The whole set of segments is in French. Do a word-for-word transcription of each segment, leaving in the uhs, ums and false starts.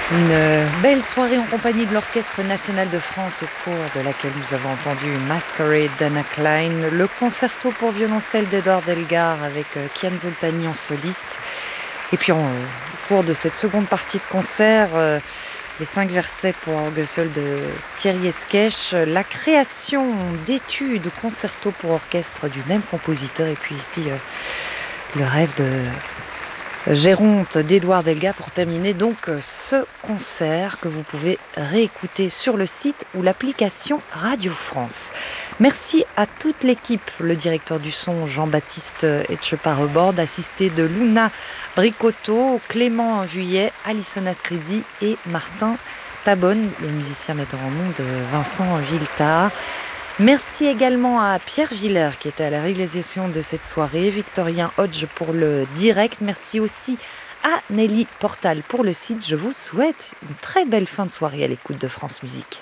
Une belle soirée en compagnie de l'Orchestre national de France, au cours de laquelle nous avons entendu Masquerade d'Anna Klein, le concerto pour violoncelle d'Edouard Elgar avec Kian Zoltani en soliste. Et puis en, au cours de cette seconde partie de concert, euh, les cinq versets pour orgue seul de Thierry Esquèche, la création d'études concerto pour orchestre du même compositeur, et puis ici euh, le rêve de Géronte d'Edouard Elgar pour terminer donc ce concert que vous pouvez réécouter sur le site ou l'application Radio France. Merci à toute l'équipe, le directeur du son Jean-Baptiste Etchepare-Borde, assisté de Luna Bricotto, Clément Vuillet, Alison Ascrisi et Martin Tabonne, le musicien metteur en ondes Vincent Villetard. Merci également à Pierre Villers qui était à la réalisation de cette soirée, Victorien Hodge pour le direct. Merci aussi à Nelly Portal pour le site. Je vous souhaite une très belle fin de soirée à l'écoute de France Musique.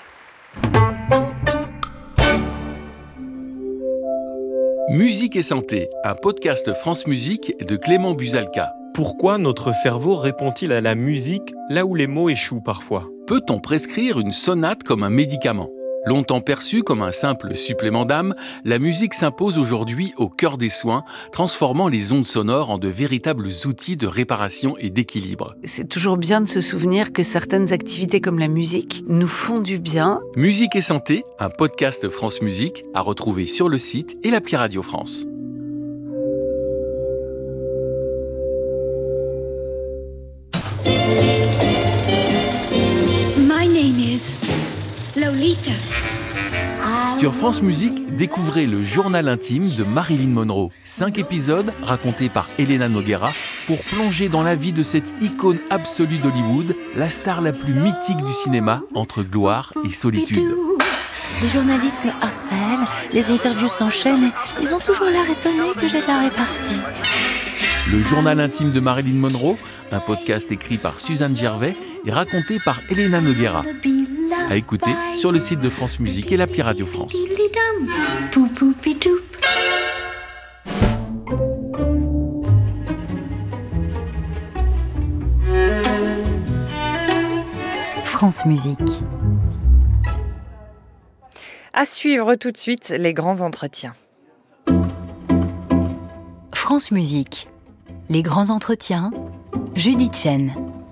Musique et santé, un podcast France Musique de Clément Buzalka. Pourquoi notre cerveau répond-il à la musique là où les mots échouent parfois ? Peut-on prescrire une sonate comme un médicament ? Longtemps perçue comme un simple supplément d'âme, la musique s'impose aujourd'hui au cœur des soins, transformant les ondes sonores en de véritables outils de réparation et d'équilibre. C'est toujours bien de se souvenir que certaines activités comme la musique nous font du bien. Musique et santé, un podcast France Musique à retrouver sur le site et l'appli Radio France. Lolita. Sur France Musique, découvrez le journal intime de Marilyn Monroe. Cinq épisodes racontés par Elena Noguera pour plonger dans la vie de cette icône absolue d'Hollywood, la star la plus mythique du cinéma entre gloire et solitude. Les journalistes me harcèlent, les interviews s'enchaînent et ils ont toujours l'air étonnés que j'ai de la répartie. Le journal intime de Marilyn Monroe, un podcast écrit par Suzanne Gervais et raconté par Elena Noguera. À écouter sur le site de France Musique et l'appli Radio France. France Musique. À suivre tout de suite les grands entretiens. France Musique. Les grands entretiens. Judith Chen.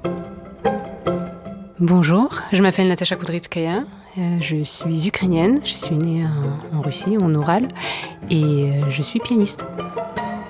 Bonjour, je m'appelle Natasha Kudrytskaya, euh, je suis ukrainienne, je suis née en, en Russie, en Oural, et euh, je suis pianiste.